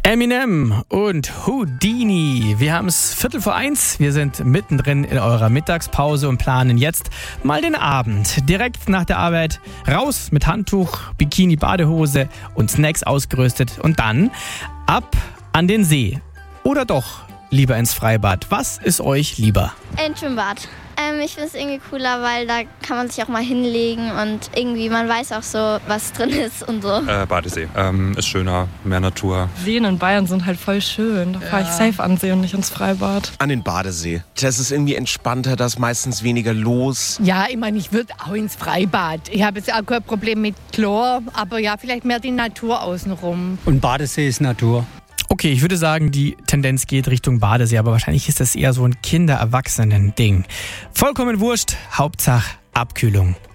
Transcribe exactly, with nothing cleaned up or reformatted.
Eminem und Houdini. Wir haben es Viertel vor eins. Wir sind mittendrin in eurer Mittagspause und planen jetzt mal den Abend. Direkt nach der Arbeit raus mit Handtuch, Bikini, Badehose und Snacks ausgerüstet und dann ab an den See. Oder doch lieber ins Freibad. Was ist euch lieber? Ein Schwimmbad. Ähm, ich finde es irgendwie cooler, weil da kann man sich auch mal hinlegen und irgendwie, man weiß auch so, was drin ist und so. Äh, Badesee. Ähm, ist schöner, mehr Natur. Seen in Bayern sind halt voll schön. Da fahre ich safe an See und nicht ins Freibad. An den Badesee. Das ist irgendwie entspannter, da ist meistens weniger los. Ja, ich meine, ich würde auch ins Freibad. Ich habe jetzt auch kein Problem mit Chlor, aber ja, vielleicht mehr die Natur außenrum. Und Badesee ist Natur. Okay, ich würde sagen, die Tendenz geht Richtung Badesee, aber wahrscheinlich ist das eher so ein Kinder-Erwachsenen-Ding. Vollkommen wurscht, Hauptsache Abkühlung.